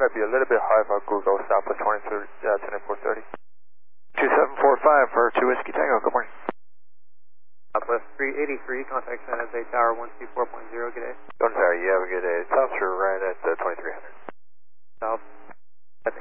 might be a little bit high for Google Southwest 2430. 2745 for 2 Whiskey Tango, good morning. Southwest 383, contact San Jose Tower 124.0, good day. Don Ferry,